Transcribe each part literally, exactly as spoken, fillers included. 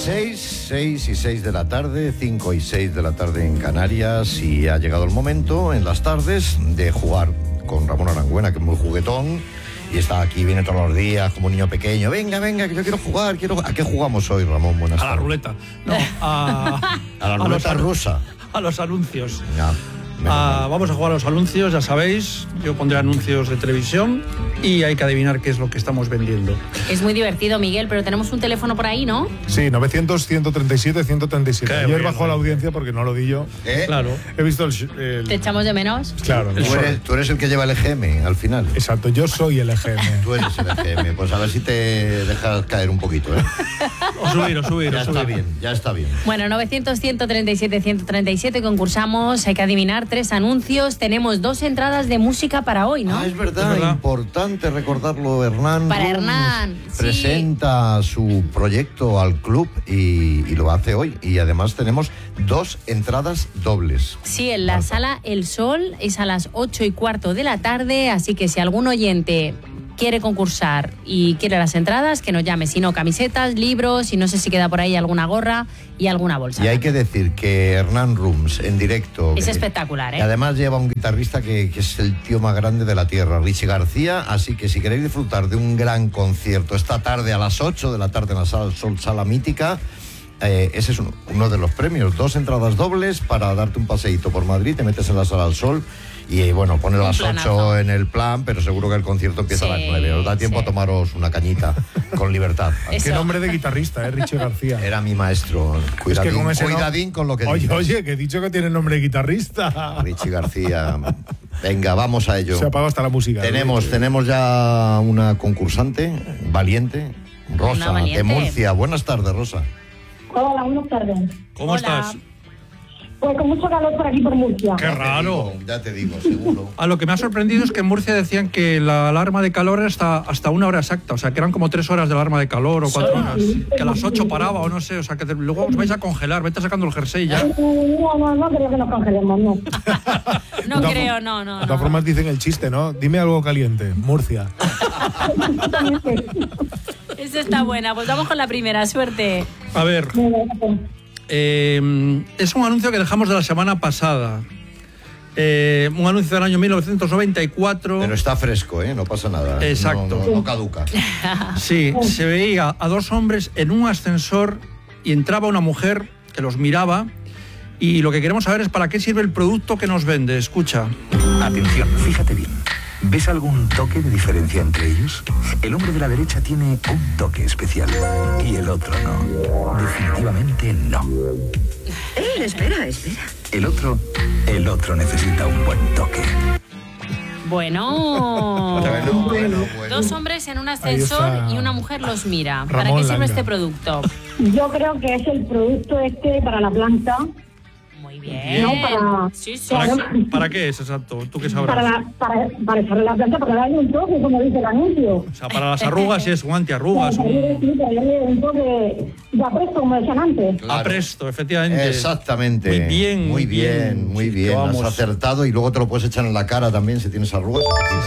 seis, seis y seis de la tarde, cinco y seis de la tarde en Canarias, y ha llegado el momento en las tardes de jugar con Ramón Arangüena, que es muy juguetón y está aquí, viene todos los días como un niño pequeño. Venga, venga, que yo quiero jugar, quiero... ¿A qué jugamos hoy, Ramón? Buenas a tardes. la ruleta. No, a, a la ruleta a los, rusa. A los anuncios. Ya. Ah, vamos a jugar a los anuncios, ya sabéis. Yo pondré anuncios de televisión y hay que adivinar qué es lo que estamos vendiendo. Es muy divertido, Miguel, pero tenemos un teléfono por ahí, ¿no? Sí, novecientos, ciento treinta y siete, ciento treinta y siete. Qué Ayer bueno. bajó la audiencia porque no lo di yo. ¿Eh? Claro. He visto el... el... ¿Te echamos de menos? Claro. Tú eres, tú eres el que lleva el E G M al final. Exacto, yo soy el E G M. Tú eres el E G M. Pues a ver si te dejas caer un poquito, ¿eh? O subir, o subir, Ya o subir. está bien, ya está bien. Bueno, novecientos, ciento treinta y siete, ciento treinta y siete concursamos, hay que adivinar tres anuncios. Tenemos dos entradas de música para hoy, ¿no? Ah, es verdad, Es verdad. Importante recordarlo. Hernán Para Rums Hernán, sí. presenta su proyecto al club y, y lo hace hoy. Y además tenemos dos entradas dobles. Sí, en la sala El Sol es a las ocho y cuarto de la tarde, así que si algún oyente quiere concursar y quiere las entradas, que nos llame. Si no, camisetas, libros, y no sé si queda por ahí alguna gorra y alguna bolsa. Y hay que decir que Hernán Rums en directo... Es que, espectacular, ¿eh? Y además lleva un guitarrista que, que es el tío más grande de la tierra, Richie García. Así que si queréis disfrutar de un gran concierto esta tarde a las ocho de la tarde en la Sala Sol, Sala Mítica, eh, ese es uno, uno de los premios. Dos entradas dobles para darte un paseíto por Madrid, te metes en la Sala del Sol. Y bueno, pone las ocho en el plan, pero seguro que el concierto empieza Sí, a las nueve. Os da tiempo sí. a tomaros una cañita con libertad. Eso. Qué nombre de guitarrista, ¿eh? Richie García. Era mi maestro. Cuidadín, Es que con ese cuidadín no... con lo que Oye, dices. oye, que he dicho que tiene nombre de guitarrista. Richie García. Venga, vamos a ello. Se apagó hasta la música. Tenemos, tenemos ya una concursante valiente, Rosa, Una valiente. de Murcia. Buenas tardes, Rosa. Hola, buenas tardes. ¿Cómo Hola. estás? Pues con mucho calor por aquí por Murcia. Qué raro. Ya te digo, seguro. A lo que me ha sorprendido es que en Murcia decían que la alarma de calor era hasta, hasta una hora exacta, o sea, que eran como tres horas de alarma de calor o cuatro horas, que a las ocho paraba o no sé, o sea, que te- luego os vais a congelar, vete sacando el jersey ya. No, no, no creo que nos congelemos, no. No De creo, todas- no, no. De todas no. formas dicen el chiste, ¿no? Dime algo caliente. Murcia. Esa está buena, pues vamos con la primera, suerte. A ver, eh, es un anuncio que dejamos de la semana pasada. Eh, un anuncio del año mil novecientos noventa y cuatro. Pero está fresco, ¿eh? No pasa nada. Exacto. No, no, no caduca. Sí, se veía a dos hombres en un ascensor y entraba una mujer que los miraba, y lo que queremos saber es para qué sirve el producto que nos vende. Escucha. Atención, fíjate bien. ¿Ves algún toque de diferencia entre ellos? El hombre de la derecha tiene un toque especial y el otro no. Definitivamente no. Eh, espera, espera. El otro, el otro necesita un buen toque. Bueno. Bueno, bueno, bueno. Dos hombres en un Ahí ascensor está y una mujer los mira. ¿Para Ramón qué sirve Langa. este producto? Yo creo que es el producto este para la planta, Muy bien. no para, Sí, sí. ¿Para, Claro. para qué es exacto? ¿Tú qué para, sabrás? la, para, para echarle la planta, para darle un toque, como dice el anuncio. O sea, para las arrugas es un antiarrugas, Para darle, un sí, para darle un toque de apresto, como decían antes. Claro. apresto, efectivamente. Exactamente. Muy bien, muy bien, muy Sí, bien. que vamos. Has acertado, y luego te lo puedes echar en la cara también si tienes arrugas.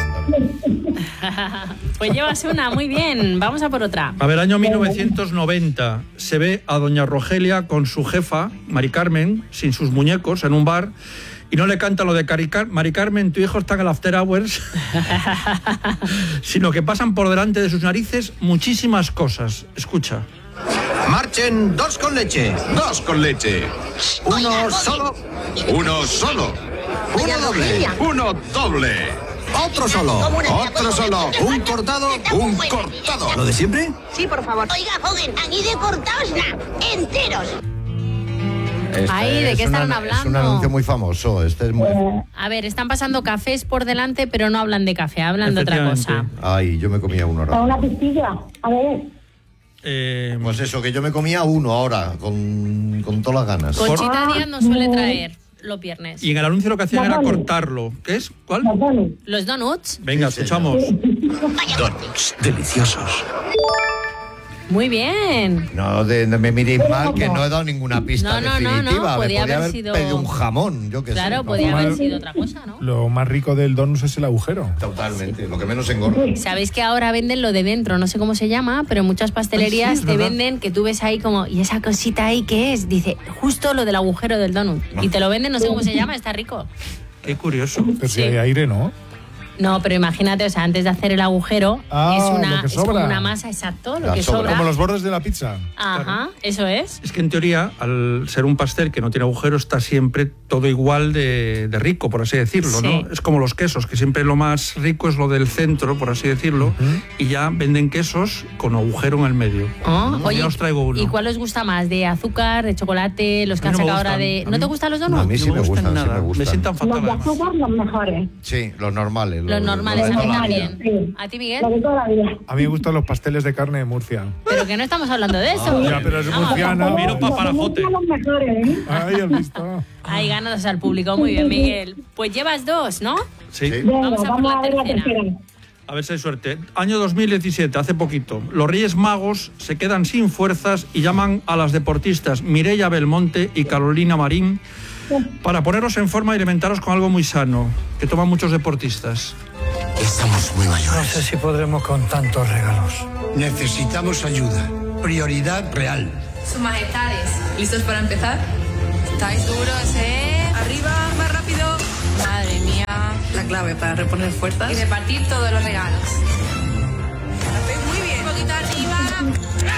Pues llevas una, muy bien. Vamos a por otra. A ver, año mil novecientos noventa, se ve a doña Rogelia con su jefa, Mari Carmen, sin sus muñecos, en un bar, y no le canta lo de Cari Car- Mari Carmen, tu hijo está en el after hours, sino que pasan por delante de sus narices muchísimas cosas. Escucha. Marchen dos con leche. Dos con leche. Uno solo. Uno solo. Uno doble. Uno doble. Otro solo. Otro solo. Un cortado. Un cortado. ¿Lo de siempre? Sí, por favor. Oiga, joven, aquí de cortados nada, enteros. Este Ay, ¿de es qué un estarán anu- Es un hablando? anuncio muy famoso. Este es muy... A ver, están pasando cafés por delante, pero no hablan de café, hablan de otra cosa. Efectivamente. Ay, yo me comía uno Para ahora. una pistilla. A ver, Eh, Pues eso, que yo me comía uno ahora, con, con todas las ganas. Conchita Díaz nos suele traer los viernes. y en el anuncio lo que hacían era Vale. cortarlo. ¿Qué es? ¿Cuál? la pone. Los donuts. Venga, Sí, escuchamos. Donuts deliciosos. Muy bien. No, de, no me miréis mal, que no he dado ninguna pista No, no, no, definitiva. no, Me podía podía haber haber sido- pedido un jamón, yo qué sé. Claro, ¿no? podía haber sido otra cosa, ¿no? Lo más rico del donus es el agujero. Totalmente, lo que menos engorda. Sabéis que ahora venden lo de dentro, no sé cómo se llama, pero en muchas pastelerías Ay, sí, es te verdad. venden que tú ves ahí como, ¿y esa cosita ahí qué es? Dice, justo lo del agujero del donut. Y te lo venden, no sé cómo se llama, está rico. Qué curioso. Pero si Sí. hay aire, ¿no? No, pero imagínate, o sea, antes de hacer el agujero, Ah, es, lo una, que es como sobra. una masa, exacto, lo La que sobra. sobra. Como los bordes de la pizza. Ajá, eso es. Es que en teoría, al ser un pastel que no tiene agujero, está siempre todo igual de, de rico, por así decirlo, Sí. ¿no? Es como los quesos, que siempre lo más rico es lo del centro, por así decirlo, y ya venden quesos con agujero en el medio. Oh, Ya oye, os traigo uno. ¿y cuál os gusta más? ¿De azúcar, de chocolate, los que A han mí no me sacado ahora gustan. de... A ¿No mí- te gustan los No, donuts? a mí sí No me me gustan, gustan sí nada, me gustan. sientan Los fatal. de además. azúcar, los mejores. Sí, los normales. Los normales, de a mí toda la también. vida. Sí. ¿A ti, Miguel? Lo de toda la vida. A mí me gustan los pasteles de carne de Murcia. Pero que no estamos hablando de eso. Ya, pero es Vamos. murciana. Miro pa' Parajote. Los mejores, ¿eh? Ay, has visto. Ahí ganas al público. Muy bien, Miguel. Pues llevas dos, ¿no? Sí. Sí. Venga, Vamos a por vamos la a ver la tercera. tercera. A ver si hay suerte. Año dos mil diecisiete, hace poquito. Los Reyes Magos se quedan sin fuerzas y llaman a las deportistas Mireia Belmonte y Carolina Marín para ponerlos en forma y alimentaros con algo muy sano, que toman muchos deportistas. Estamos muy No mayores. sé si podremos con tantos regalos. Necesitamos ayuda. Prioridad real. Sus majestades, ¿listos para empezar? ¿Estáis seguros, eh? Arriba, más rápido. Madre mía. La clave para reponer fuerzas. Y repartir todos los regalos. Lo hacéis muy bien. Un poquito arriba.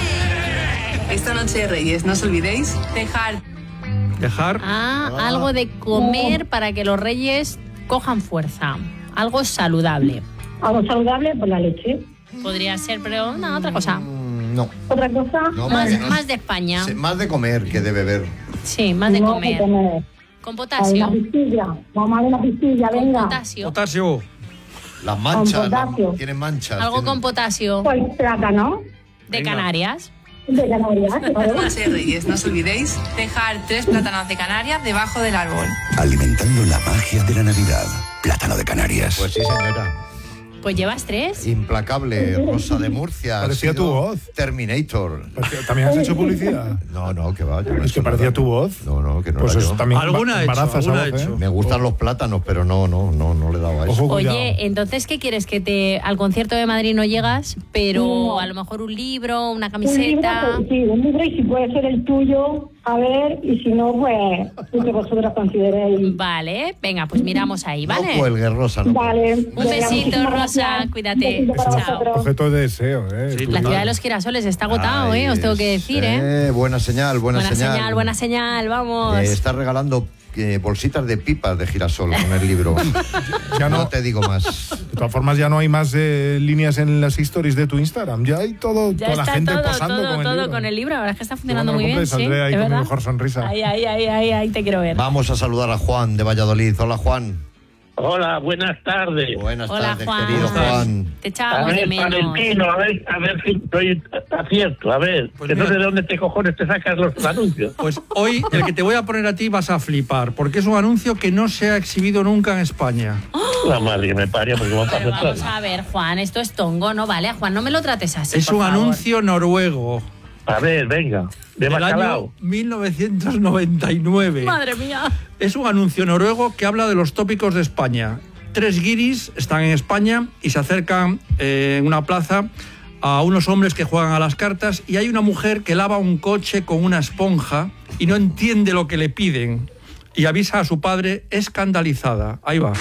Esta noche de Reyes, no os olvidéis dejar Dejar. Ah, algo de comer para que los reyes cojan fuerza. Algo saludable. Algo saludable, pues la leche. Podría ser, pero no, otra cosa. Mm, No. Otra cosa, No, Más, porque no- más de España. Sí, más de comer que de beber. Sí, más de no comer. se comer. Con Hay potasio. una pastilla. Vamos a ver una pastilla, Con venga. potasio. Potasio. Las manchas, Con potasio. las- tienen manchas. Algo tienen- con potasio. Pues plátano. De Venga. Canarias. De Canarias, claro. Noche de Reyes, no os olvidéis dejar tres plátanos de Canarias debajo del árbol. Alimentando la magia de la Navidad. Plátano de Canarias. Pues sí, señora. Pues llevas tres. Implacable, Rosa de Murcia. ha Parecía sido tu voz. Terminator. Parecía- ¿También has hecho publicidad? No, no, que va. yo no he Es que hecho parecía nada. tu voz. No, no, que no Pues era eso yo. también Alguna ha hecho, embaraza esa alguna ha voz, ¿eh? hecho. Me gustan los plátanos, pero no, no, no, no le he dado a eso. Ojo, cuidado. Oye, entonces, ¿qué quieres? Que te al concierto de Madrid no llegas, pero No. a lo mejor un libro, una Un libro, camiseta. pues, sí, un libro y si puede ser el tuyo, a ver, y si no, pues lo que vosotros consideréis. Vale, venga, pues miramos ahí, No ¿vale? cuelgues, Rosa. No Vale. Un venga, besito, muchísimas Rosa, gracias. cuídate. Un besito para Chao. vosotros. Objeto de deseo, ¿eh? Sí, Tú- La ciudad de los girasoles está agotado, Ay, ¿eh? Os tengo que decir, ¿eh? eh, Buena señal, buena, Buena señal, buena señal, vamos. Eh, está regalando eh, bolsitas de pipas de girasol con el libro. Ya no no, te digo más. de todas formas, ya no hay más eh, líneas en las stories de tu Instagram. Ya hay todo, Ya toda la está gente todo, posando todo, con el todo libro. con el libro. La verdad es que está Yo funcionando cuando muy lo bien, compre sí. saldré ahí ¿de con mi verdad? mejor sonrisa. Ahí, ahí, ahí, ahí, ahí te quiero ver. Vamos a saludar a Juan de Valladolid. Hola, Juan. Hola, buenas tardes. Buenas Hola, tardes, Juan. querido Juan. Te A echábamos de ver, menos. Valentino, a ver, a ver si estoy acierto. A ver, Pues que no mira. sé de dónde te cojones te sacas los anuncios. Pues hoy el que te voy a poner a ti vas a flipar, porque es un anuncio que no se ha exhibido nunca en España. La madre que me parió, porque me Pero pasa vamos atrás. a ver, Juan, esto es tongo, ¿no? Vale, Juan, no me lo trates así. Es por un favor. anuncio noruego A ver, venga, de del bacalao. año mil novecientos noventa y nueve. Madre mía. Es un anuncio noruego que habla de los tópicos de España. Tres guiris están en España y se acercan eh, en una plaza a unos hombres que juegan a las cartas y hay una mujer que lava un coche con una esponja y no entiende lo que le piden y avisa a su padre escandalizada. Ahí va.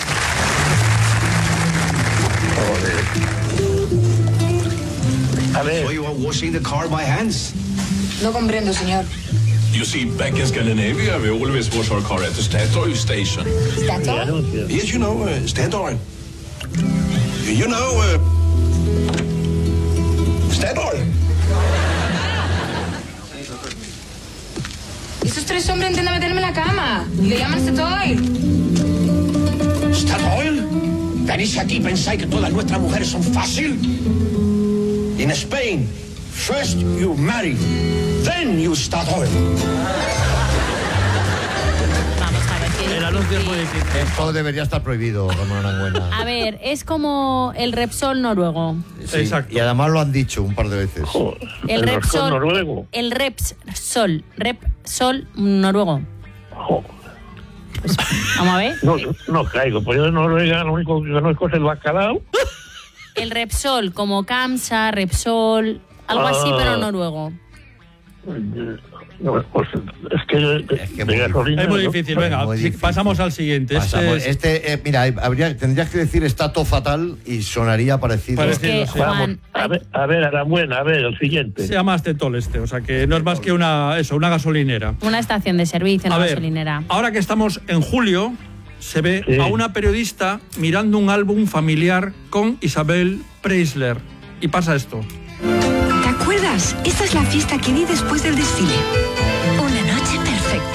A ver. So you are washing the car by hands? No comprendo, señor. You see, back in Scandinavia, we always wash our car at the Statoil station. ¿Statoil? Yes, you know, uh, Statoil. You know, uh, Statoil. Esos tres hombres intentan meterme en la cama. Y le llaman Statoil. ¿Statoil? ¿Venís aquí y pensáis que todas nuestras mujeres son fácil? In Spain, first you marry, then you Statoil. Vamos a ver, ¿qué El anuncio es muy difícil. Esto debería estar prohibido, Ramón Arangüena. A ver, es como el Repsol noruego. Sí, exacto. Y además lo han dicho un par de veces. El, el Repsol noruego. El Repsol. Repsol noruego. Pues, vamos a ver. No, no caigo, pues yo de Noruega lo único que conozco es el bacalao. El Repsol, como Kamsa, Repsol, algo ah. así, pero noruego. No, pues es que, es, que muy, gasolina, es muy difícil. ¿no? Venga, muy difícil. Pasamos al siguiente. Pasamos. Este, este eh, mira, habría, tendrías que decir está todo fatal y sonaría parecido. Es que, Juan, a ver, a ver, Aramuena, a ver, el siguiente. Se llama Astetol este, o sea que no es más que una, eso, una gasolinera. Una estación de servicio, una a ver, gasolinera. Ahora que estamos en julio, se ve sí. a una periodista mirando un álbum familiar con Isabel Preisler. Y pasa esto. ¿Te acuerdas? Esta es la fiesta que di después del desfile. Una noche perfecta.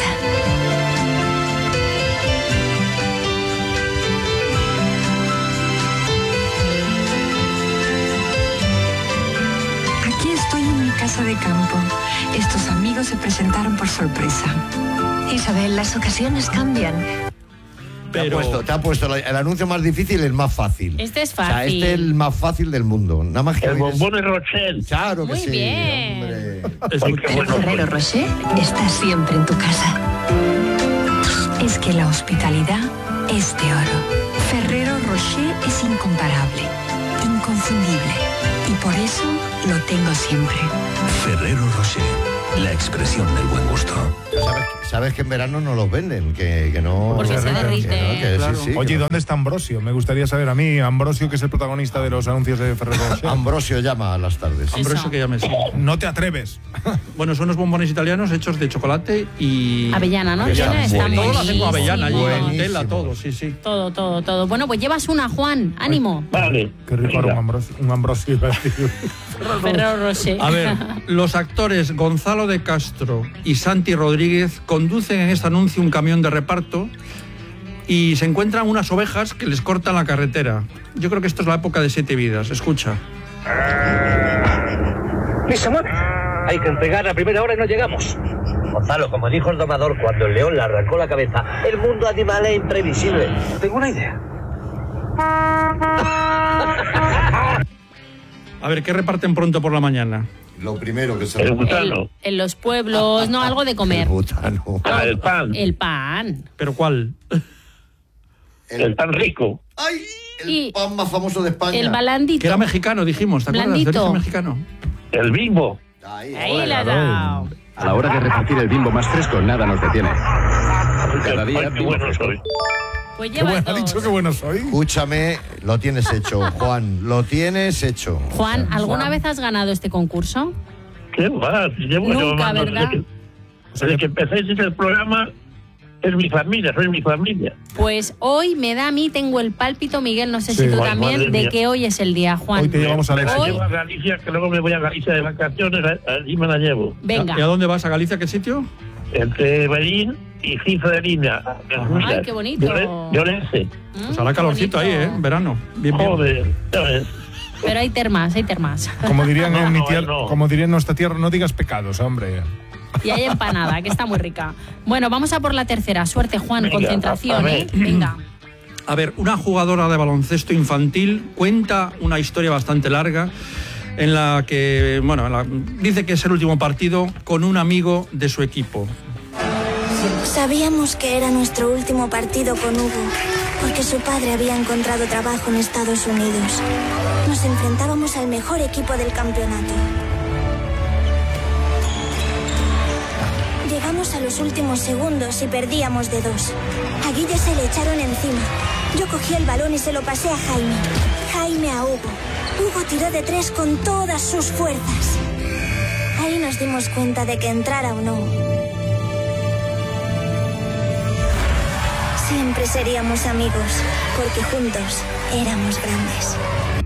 Aquí estoy en mi casa de campo. Estos amigos se presentaron por sorpresa. Isabel, las ocasiones cambian. Pero... Te ha puesto, te ha puesto el anuncio más difícil, el más fácil. Este es fácil. O sea, este es el más fácil del mundo. Nada más que el bombón de Rocher. Claro que Muy sí. Bien. Hombre. Es el Ferrero Rocher está siempre en tu casa. Es que la hospitalidad es de oro. Ferrero Rocher es incomparable, inconfundible. Y por eso lo tengo siempre. Ferrero Rocher, la expresión del buen gusto. ¿Sabes, sabes que en verano no los venden? Que, que no... Porque se derrite. Que no, que claro. sí, sí, Oye, que ¿dónde está Ambrosio? Me gustaría saber a mí, Ambrosio, que es el protagonista de los anuncios de Ferrero Rocher. Ambrosio llama a las tardes. Ambrosio que llame, sí. No te atreves. Bueno, son unos bombones italianos hechos de chocolate y... Avellana, ¿no? Avellana. Está Todo lo hacen con avellana, buenísimo. y Nutella, todo, sí, sí. Todo, todo, todo. Bueno, pues llevas una, Juan. Ánimo. Vale. Qué rico era un Ambrosio. Un Ambrosio. Ferrero Rocher. A ver, los actores Gonzalo de Castro y Santi Rodríguez conducen en este anuncio un camión de reparto y se encuentran unas ovejas que les cortan la carretera. Yo creo que esto es la época de Siete Vidas. Escucha. ¡Ni se mueve! Hay que entregar a primera hora y no llegamos. Gonzalo, como dijo el domador cuando el león le arrancó la cabeza, el mundo animal es imprevisible. Tengo una idea. A ver, ¿qué reparten pronto por la mañana? Lo primero que se... El butano. El, en los pueblos, no, algo de comer. El butano. Ah, el pan. El pan. ¿Pero cuál? El, el pan rico. ¡Ay! El y pan más famoso de España. El balandito. Que era mexicano, dijimos, ¿te acuerdas? Blandito. De origen mexicano. El Bimbo. Ahí, Ahí la ha dado. A la hora de repartir el Bimbo más fresco, nada nos detiene. Cada día, Ay, qué bueno soy. Pues Qué llevas bueno, ha dos. dicho que bueno soy. Escúchame, lo tienes hecho, Juan. Lo tienes hecho. Juan, ¿alguna vez has ganado este concurso? ¿Qué más? Llevo Nunca, llevando ¿verdad? Desde que, desde que empecé el programa, es mi familia, soy mi familia. Pues hoy me da a mí, tengo el pálpito, Miguel, no sé Sí. si tú Ay, también, madre de mía. que hoy es el día, Juan. Hoy te llevamos a Me la Hoy- llevo a Galicia, que luego me voy a Galicia de vacaciones, a- allí me la llevo. Venga. ¿Y a dónde vas? ¿A Galicia? ¿Qué sitio? Entre Berín y Giza de Línea. Ay, qué bonito. De Orense. Pues hará calorcito ahí, ¿eh? En verano. Bien, bien. Joder, ya ves. Pero hay termas, hay termas. Como dirían, No, en, mi no, tierra, no. como dirían en nuestra tierra, no digas pecados, hombre. Y hay empanada, que está muy rica. Bueno, vamos a por la tercera. Suerte, Juan, Venga, concentración, a ver. ¿eh? Venga. A ver, una jugadora de baloncesto infantil cuenta una historia bastante larga en la que, bueno, en la- dice que es el último partido con un amigo de su equipo. Sabíamos que era nuestro último partido con Hugo, porque su padre había encontrado trabajo en Estados Unidos. Nos enfrentábamos al mejor equipo del campeonato. Llegamos a los últimos segundos y perdíamos de dos. A Guille se le echaron encima. Yo cogí el balón y se lo pasé a Jaime. Jaime a Hugo. Hugo tiró de tres con todas sus fuerzas. Ahí nos dimos cuenta de que entrara o no, siempre seríamos amigos, porque juntos éramos grandes.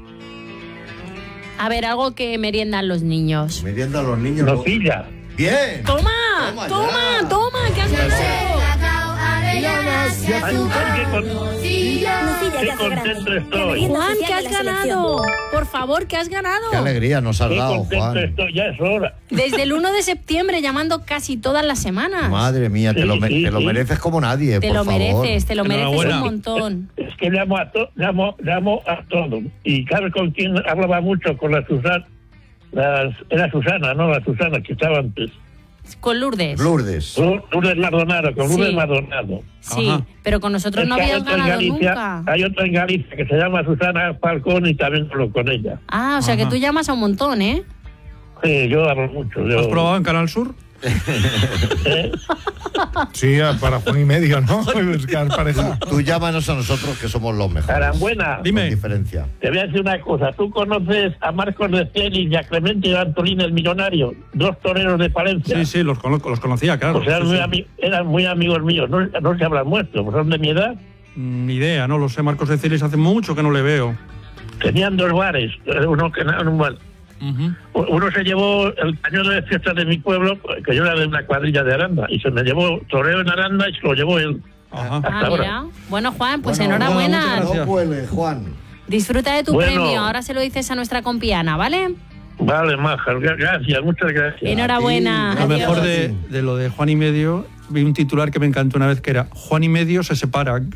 A ver, algo que meriendan los niños. Merienda a los niños. Nocilla. Bien. ¡Toma! Toma ¡Toma! ya. ¡Toma! ¿Qué has ganado? avellanas y azúcar. Qué contento estoy. Juan, ¿qué has ganado? Por favor, ¿qué has ganado? Qué alegría nos has Qué dado, contento Juan. estoy, ya es hora. Desde el uno de septiembre, llamando casi todas las semanas. Madre mía, te, Sí, lo, me- sí, te lo sí. mereces como nadie, Te por lo favor. mereces, te lo mereces Enhorabuena. un montón. Es que llamo a, to, llamo, llamo a todo. Y ¿sabes con quién hablaba mucho? Con la Susana. Las, era Susana, ¿no? La Susana que estaba antes. Con Lourdes. Lourdes. Lour- Lourdes Maldonado, con Lourdes Sí. Maldonado. Sí, Ajá. pero con nosotros Es no que hay habías otra en ganado Galicia, nunca. Hay otra en Galicia que se llama Susana Falcón y también hablo con ella. Ah, o sea que Ajá. tú llamas a un montón, ¿eh? Sí, yo hablo mucho. Yo, ¿Has probado en Canal Sur? ¿eh? Sí, para Juan y medio, ¿no? Buscar pareja. Tú llámanos a nosotros que somos los mejores. Carambuena, Con Dime. diferencia. te voy a decir una cosa. ¿Tú conoces a Marcos de Celis y a Clemente de Antolín, el millonario? Dos toreros de Palencia. Sí, sí, los, conozco, los conocía, claro. O sea, Sí, muy sí. ami- eran muy amigos míos. No, no se habrán muerto, pues son de mi edad. Mm, Ni idea, no lo sé. Marcos de Celis hace mucho que no le veo. Tenían dos bares. Uno que un bar. Ujú. Uno se llevó el pañuelo de fiesta de mi pueblo, que yo era de una cuadrilla de Aranda, y se me llevó toreo en Aranda y se lo llevó él. Ajá. Hasta Ah, ahora. mira. Bueno, Juan, pues Bueno, enhorabuena. muchas gracias. No cuele, Juan. Disfruta de tu Bueno. premio. Ahora se lo dices a nuestra compiana, ¿vale? Vale, Maja, gracias, muchas gracias. Enhorabuena. ti, Lo Adiós. mejor de, de lo de Juan y medio, vi un titular que me encantó una vez que era Juan y medio se separan.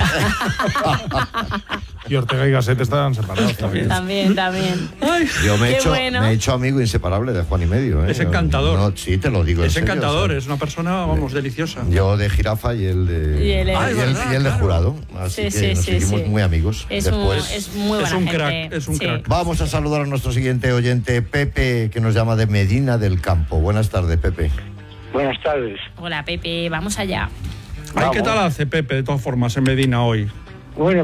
Y Ortega y Gasset están separados también. También, también. Yo me he, Qué hecho, bueno. me he hecho amigo inseparable de Juan y medio. ¿eh? Es encantador. No, sí, te lo digo. en Es serio, encantador, o sea, es una persona, vamos, deliciosa. Yo de jirafa y él de, Y él es- y Ah, él- es verdad, y él de claro. jurado. Así Sí, que sí, nos sí, seguimos sí. muy amigos. Es, un, Después es muy buena Es un gente. crack, es un Sí. crack. vamos a saludar a nuestro siguiente oyente, Pepe, que nos llama de Medina del Campo. Buenas tardes, Pepe. Buenas tardes. Hola, Pepe, vamos allá. Ay, ¿qué Vamos. tal hace Pepe, de todas formas, en Medina hoy? Bueno,